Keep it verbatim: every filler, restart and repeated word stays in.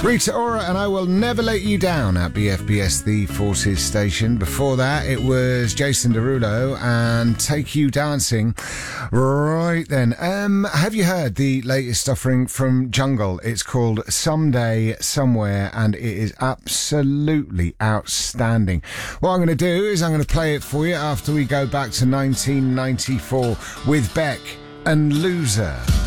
Rita Ora and I Will Never Let You Down at B F B S The Forces station. Before that, it was Jason Derulo and Take You Dancing. Right then, um, have you heard the latest offering from Jungle? It's called Someday, Somewhere, and it is absolutely outstanding. What I'm going to do is I'm going to play it for you after we go back to nineteen ninety-four with Beck and Loser.